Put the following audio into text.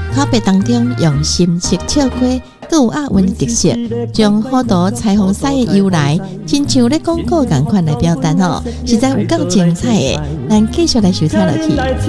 烤白当中用深色笑瓜，各有押韵特色，将好多彩虹赛的由来，亲像咧广告同款来表达吼，实在有够精彩的。咱继续来收听落去。